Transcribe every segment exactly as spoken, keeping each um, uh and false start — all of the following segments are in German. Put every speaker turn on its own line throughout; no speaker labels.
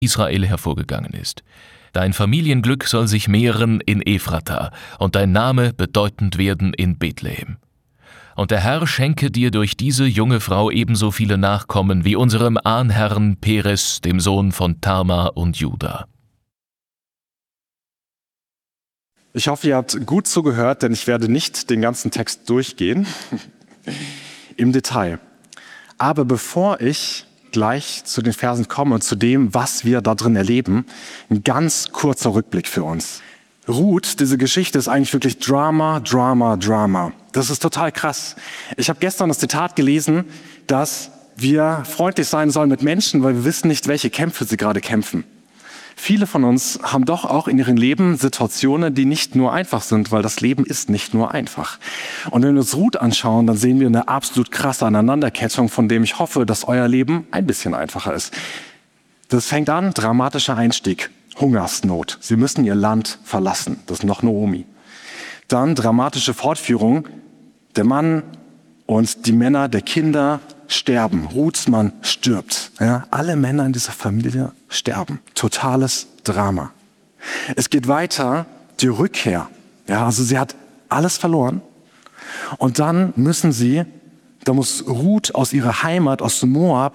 Israel hervorgegangen ist. Dein Familienglück soll sich mehren in Ephrata und dein Name bedeutend werden in Bethlehem. Und der Herr schenke dir durch diese junge Frau ebenso viele Nachkommen wie unserem Ahnherrn Peres, dem Sohn von Tamar und Juda.
Ich hoffe, ihr habt gut zugehört, denn ich werde nicht den ganzen Text durchgehen im Detail. Aber bevor ich gleich zu den Versen komme und zu dem, was wir da drin erleben, ein ganz kurzer Rückblick für uns. Ruth, diese Geschichte ist eigentlich wirklich Drama, Drama, Drama. Das ist total krass. Ich habe gestern das Zitat gelesen, dass wir freundlich sein sollen mit Menschen, weil wir wissen nicht, welche Kämpfe sie gerade kämpfen. Viele von uns haben doch auch in ihrem Leben Situationen, die nicht nur einfach sind, weil das Leben ist nicht nur einfach. Und wenn wir uns Ruth anschauen, dann sehen wir eine absolut krasse Aneinanderkettung, von dem ich hoffe, dass euer Leben ein bisschen einfacher ist. Das fängt an, dramatischer Einstieg, Hungersnot. Sie müssen ihr Land verlassen. Das ist noch Naomi. Dann dramatische Fortführung. Der Mann und die Männer der Kinder sterben. Ruths Mann stirbt. Ja, alle Männer in dieser Familie sterben. Totales Drama. Es geht weiter, die Rückkehr. Ja, also sie hat alles verloren. Und dann müssen sie, da muss Ruth aus ihrer Heimat, aus Moab,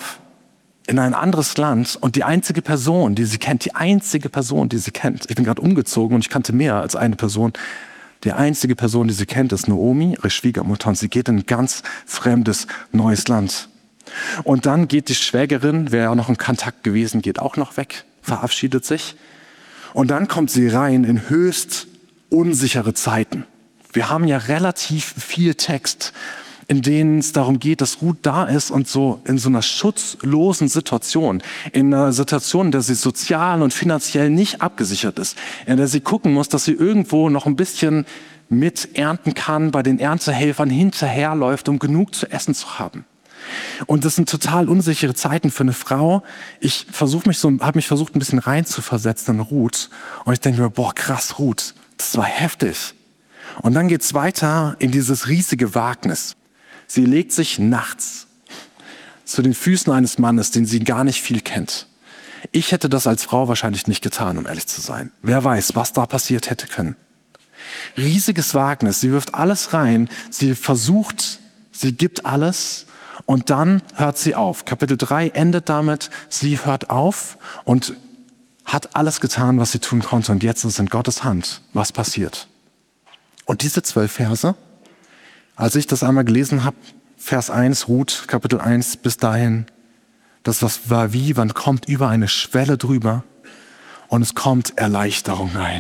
in ein anderes Land. Und die einzige Person, die sie kennt, die einzige Person, die sie kennt, ich bin gerade umgezogen und ich kannte mehr als eine Person, die einzige Person, die sie kennt, ist Naomi, ihre Schwiegermutter. Und sie geht in ein ganz fremdes, neues Land. Und dann geht die Schwägerin, wäre ja noch in Kontakt gewesen, geht auch noch weg, verabschiedet sich. Und dann kommt sie rein in höchst unsichere Zeiten. Wir haben ja relativ viel Text, in denen es darum geht, dass Ruth da ist und so in so einer schutzlosen Situation, in einer Situation, in der sie sozial und finanziell nicht abgesichert ist, in der sie gucken muss, dass sie irgendwo noch ein bisschen mit ernten kann, bei den Erntehelfern hinterherläuft, um genug zu essen zu haben. Und das sind total unsichere Zeiten für eine Frau. Ich versuche mich so, habe mich versucht, ein bisschen reinzuversetzen in Ruth. Und ich denke mir, boah, krass, Ruth, das war heftig. Und dann geht's weiter in dieses riesige Wagnis. Sie legt sich nachts zu den Füßen eines Mannes, den sie gar nicht viel kennt. Ich hätte das als Frau wahrscheinlich nicht getan, um ehrlich zu sein. Wer weiß, was da passiert hätte können. Riesiges Wagnis. Sie wirft alles rein. Sie versucht, sie gibt alles. Und dann hört sie auf. Kapitel drei endet damit, sie hört auf und hat alles getan, was sie tun konnte. Und jetzt ist es in Gottes Hand, was passiert. Und diese zwölf Verse, als ich das einmal gelesen habe, Vers eins, Ruth, Kapitel eins, bis dahin, das was war wie, man kommt über eine Schwelle drüber und es kommt Erleichterung rein.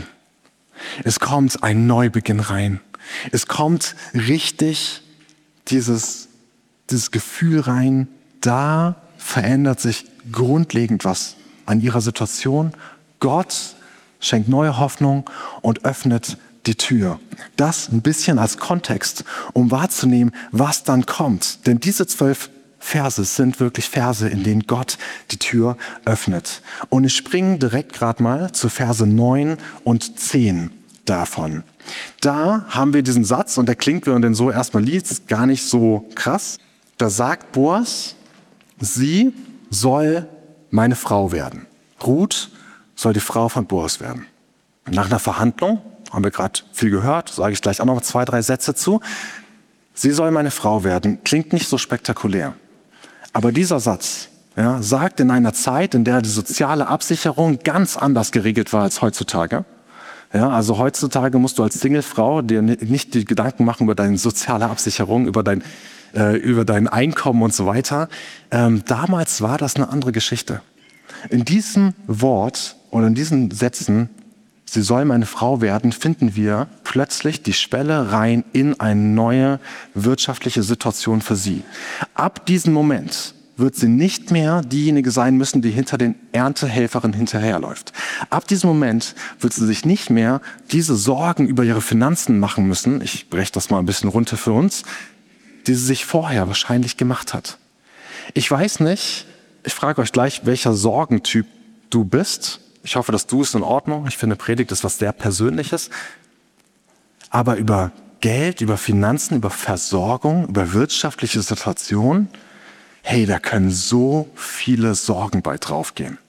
Es kommt ein Neubeginn rein. Es kommt richtig dieses, dieses Gefühl rein, da verändert sich grundlegend was an ihrer Situation. Gott schenkt neue Hoffnung und öffnet die Tür. Das ein bisschen als Kontext, um wahrzunehmen, was dann kommt. Denn diese zwölf Verse sind wirklich Verse, in denen Gott die Tür öffnet. Und ich springe direkt gerade mal zu Verse neun und zehn davon. Da haben wir diesen Satz, und der klingt, wenn man den so erstmal liest, gar nicht so krass. Da sagt Boas, sie soll meine Frau werden. Ruth soll die Frau von Boas werden. Nach einer Verhandlung, haben wir gerade viel gehört, sage ich gleich auch noch zwei, drei Sätze zu. Sie soll meine Frau werden, klingt nicht so spektakulär. Aber dieser Satz, ja, sagt in einer Zeit, in der die soziale Absicherung ganz anders geregelt war als heutzutage. Ja, also heutzutage musst du als Singlefrau dir nicht die Gedanken machen über deine soziale Absicherung, über dein, äh, über dein Einkommen und so weiter. Ähm, damals war das eine andere Geschichte. In diesem Wort oder in diesen Sätzen, sie soll meine Frau werden, finden wir plötzlich die Schwelle rein in eine neue wirtschaftliche Situation für sie. Ab diesem Moment wird sie nicht mehr diejenige sein müssen, die hinter den Erntehelferinnen hinterherläuft. Ab diesem Moment wird sie sich nicht mehr diese Sorgen über ihre Finanzen machen müssen, ich breche das mal ein bisschen runter für uns, die sie sich vorher wahrscheinlich gemacht hat. Ich weiß nicht, ich frage euch gleich, welcher Sorgentyp du bist. Ich hoffe, dass du es in Ordnung. Ich finde, Predigt ist was sehr Persönliches. Aber über Geld, über Finanzen, über Versorgung, über wirtschaftliche Situation, hey, da können so viele Sorgen bei draufgehen.